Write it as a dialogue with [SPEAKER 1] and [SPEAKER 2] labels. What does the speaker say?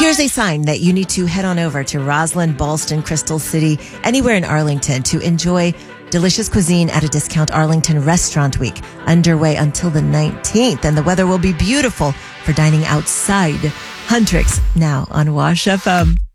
[SPEAKER 1] Here's a sign that you need to head on over to Roslyn, Ballston, Crystal City, anywhere in Arlington to enjoy delicious cuisine at a discount Arlington Restaurant Week, underway until the 19th. And the weather will be beautiful for dining outside. Huntrix, now on Wash FM.